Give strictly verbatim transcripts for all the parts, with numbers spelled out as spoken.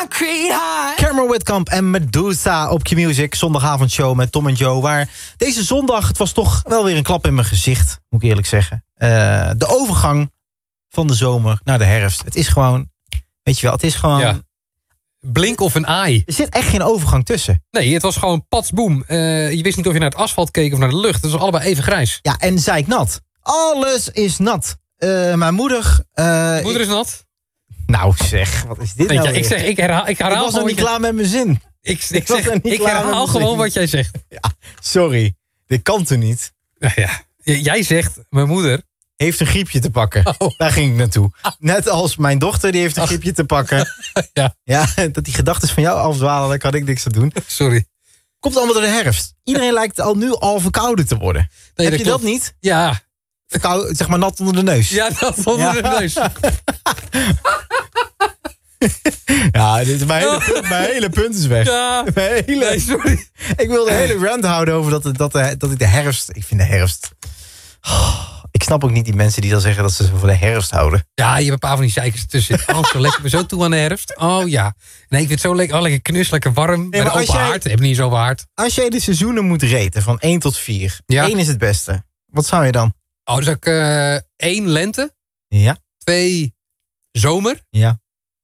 Cameron Whitkamp en Medusa op Q-Music. Zondagavondshow met Tom en Joe. Waar deze zondag, het was toch wel weer een klap in mijn gezicht. Moet ik eerlijk zeggen. Uh, de overgang van de zomer naar de herfst. Het is gewoon, weet je wel, het is gewoon... Ja. Blink of een aai. Er zit echt geen overgang tussen. Nee, het was gewoon patsboom. Uh, je wist niet of je naar het asfalt keek of naar de lucht. Het was allebei even grijs. Ja, en zeiknat. Alles is nat. Uh, mijn moeder... Uh, moeder is nat? Nou zeg, wat is dit nee, nou ja, ik, zeg, ik herhaal, ik herhaal ik was nog niet je... klaar met mijn zin. Ik, ik, zeg, ik herhaal gewoon wat jij zegt. Ja, sorry, dit kan toch niet? Ja, jij zegt, mijn moeder... heeft een griepje te pakken. Oh. Daar ging ik naartoe. Net als mijn dochter, die heeft een griepje te pakken. Ja. Ja, dat die gedachten van jou afdwalen, daar kan ik niks aan doen. Sorry. Komt allemaal door de herfst. Iedereen lijkt al nu al verkouden te worden. Nee, Heb dat je klopt. dat niet? Ja. Verkouden, zeg maar nat onder de neus. Ja, nat onder ja. de neus. Ja, dit is mijn, hele punt, mijn hele punt is weg. Ja. Mijn hele, nee, sorry. Ik wil de hele rant houden over dat, dat, dat, dat ik de herfst... Ik vind de herfst... Oh, ik snap ook niet die mensen die dan zeggen dat ze voor de herfst houden. Ja, je hebt een paar van die zeikers tussen. Oh, zo lekker. Ik ben zo toe aan de herfst. Oh ja. Nee, ik vind het zo lekker. Oh, lekker knus, lekker warm. Nee, met een open jij, haard. Ik heb niet zo hard. Als jij de seizoenen moet raten van één tot vier. Ja. één is het beste. Wat zou je dan? Oh, dus ik uh, één lente. Ja. twee zomer. Ja.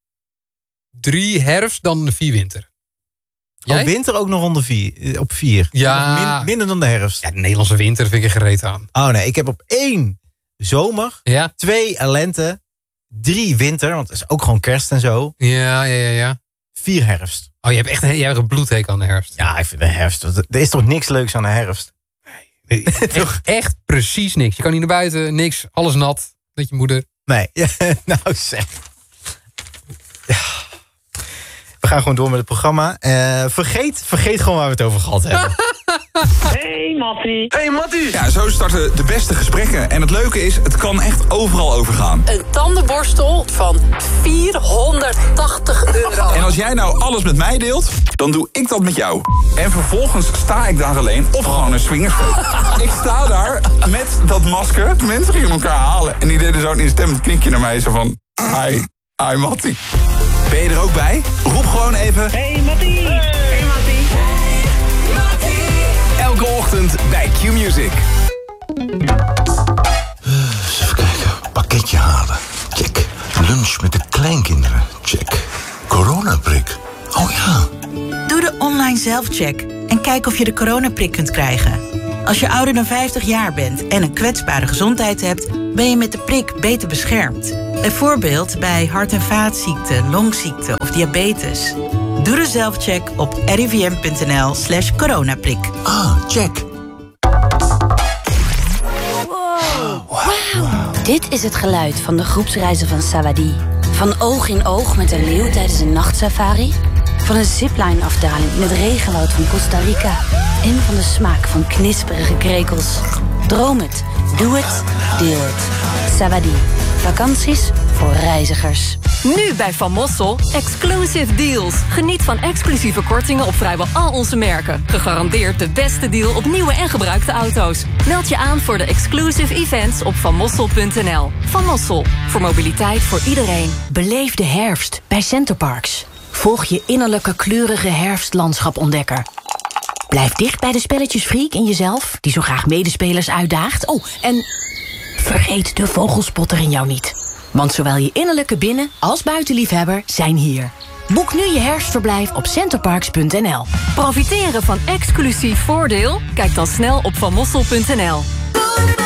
drie herfst, dan vier winter. Jij? Oh, winter ook nog onder vier, op vier. Ja. Min, minder dan de herfst. Ja, de Nederlandse winter vind ik er gereed aan. Oh nee, ik heb op één zomer, ja. twee lente, drie winter, want het is ook gewoon kerst en zo. Ja, ja, ja, ja. Vier herfst. Oh, je hebt echt een, je hebt een bloedhekel aan de herfst. Ja, ik vind de herfst. Er is toch niks leuks aan de herfst? Nee, echt, echt precies niks. Je kan niet naar buiten, niks, alles nat. Met je moeder. Nee, nou zeg. Ja. We gaan gewoon door met het programma. Uh, vergeet, vergeet gewoon waar we het over gehad hebben. Hey Mattie. Hey Mattie. Ja, zo starten de beste gesprekken. En het leuke is, het kan echt overal overgaan. Een tandenborstel van vierhonderdtachtig euro. En als jij nou alles met mij deelt, dan doe ik dat met jou. En vervolgens sta ik daar alleen of gewoon een swingersfeest. Ik sta daar met dat masker. Mensen gingen elkaar halen. En die deden zo'n instemmend knikje naar mij. Zo van, hi, hi Mattie. Ben je er ook bij? Roep gewoon even... Hey Mattie! Hey, hey Mattie! Hey Mattie! Elke ochtend bij Q-Music. Uh, even kijken. Pakketje halen. Check. Lunch met de kleinkinderen. Check. Coronaprik. Oh ja. Doe de online zelfcheck en kijk of je de coronaprik kunt krijgen. Als je ouder dan vijftig jaar bent en een kwetsbare gezondheid hebt, ben je met de prik beter beschermd. Bijvoorbeeld bij hart- en vaatziekten, longziekten of diabetes. Doe de zelfcheck op rivm.nl slash coronaprik. Ah, check. Wow. Wow. Dit is het geluid van de groepsreizen van Sawadee. Van oog in oog met een leeuw tijdens een nachtsafari. Van een zipline-afdaling in het regenwoud van Costa Rica. En van de smaak van knisperige krekels. Droom het, doe het, deel het. Sawadee. Vakanties voor reizigers. Nu bij Van Mossel exclusive deals. Geniet van exclusieve kortingen op vrijwel al onze merken. Gegarandeerd de beste deal op nieuwe en gebruikte auto's. Meld je aan voor de exclusive events op van mossel punt n l. Van Mossel, voor mobiliteit voor iedereen. Beleef de herfst bij Centerparks. Volg je innerlijke kleurige herfstlandschap-ontdekker. Blijf dicht bij de spelletjesfreak in jezelf, die zo graag medespelers uitdaagt. Oh, en vergeet de vogelspotter in jou niet. Want zowel je innerlijke binnen- als buitenliefhebber zijn hier. Boek nu je herfstverblijf op centerparks punt n l. Profiteren van exclusief voordeel? Kijk dan snel op van mossel punt n l.